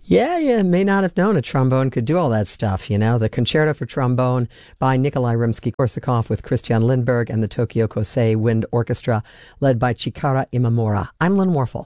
Yeah, you may not have known a trombone could do all that stuff, you know. The Concerto for Trombone by Nikolai Rimsky-Korsakov with Christian Lindberg and the Tokyo Kosei Wind Orchestra, led by Chikara Imamura. I'm Lynn Warfel.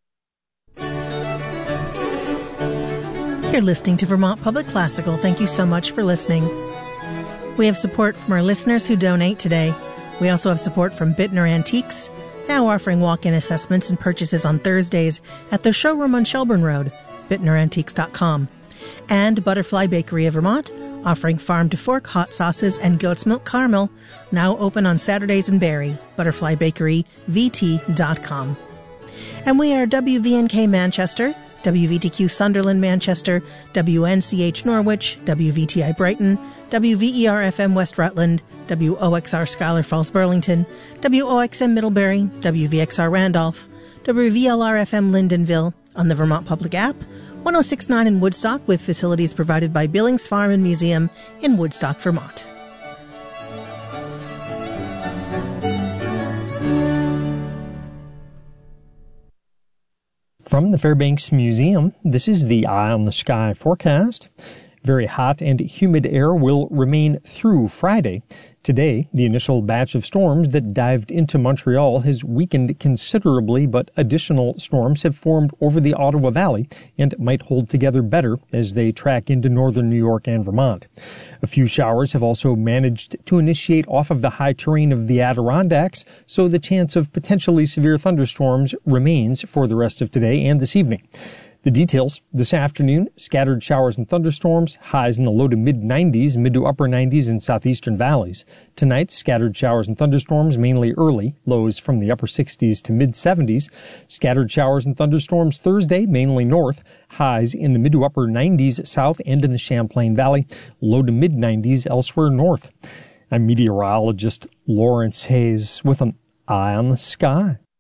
You're listening to Vermont Public Classical. Thank you so much for listening. We have support from our listeners who donate today. We also have support from Bittner Antiques, now offering walk-in assessments and purchases on Thursdays at their showroom on Shelburne Road, BittnerAntiques.com. And Butterfly Bakery of Vermont, offering farm-to-fork hot sauces and goat's milk caramel, now open on Saturdays in Barrie, ButterflyBakeryVT.com. And we are WVNK Manchester, WVTQ Sunderland Manchester, WNCH Norwich, WVTI Brighton, WVER-FM West Rutland, WOXR Schuyler Falls Burlington, WOXM Middlebury, WVXR Randolph, WVLR-FM Lyndonville, on the Vermont Public App, 106.9 in Woodstock, with facilities provided by Billings Farm and Museum in Woodstock, Vermont. From the Fairbanks Museum, this is the Eye on the Sky forecast. Very hot and humid air will remain through Friday. Today, the initial batch of storms that dived into Montreal has weakened considerably, but additional storms have formed over the Ottawa Valley and might hold together better as they track into northern New York and Vermont. A few showers have also managed to initiate off of the high terrain of the Adirondacks, so the chance of potentially severe thunderstorms remains for the rest of today and this evening. The details: this afternoon, scattered showers and thunderstorms, highs in the low to mid-90s, mid to upper 90s in southeastern valleys. Tonight, scattered showers and thunderstorms, mainly early, lows from the upper 60s to mid-70s. Scattered showers and thunderstorms Thursday, mainly north, highs in the mid to upper 90s south and in the Champlain Valley, low to mid-90s elsewhere north. I'm meteorologist Lawrence Hayes with an Eye on the Sky.